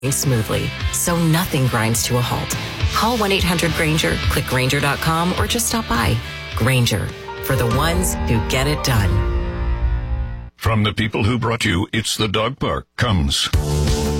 smoothly, so nothing grinds to a halt. Call 1-800-GRAINGER, click Grainger.com, or just stop by. Grainger, for the ones who get it done. From the people who brought you It's the Dog Park comes